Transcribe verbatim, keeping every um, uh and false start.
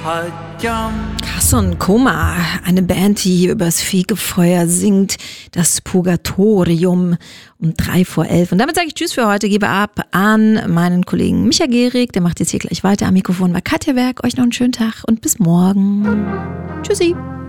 Carson Coma, eine Band, die übers Fegefeuer singt, das Purgatorium um drei vor elf. Und damit sage ich Tschüss für heute, gebe ab an meinen Kollegen Micha Gehrig, der macht jetzt hier gleich weiter. Am Mikrofon war Katja Werk, euch noch einen schönen Tag und bis morgen. Tschüssi.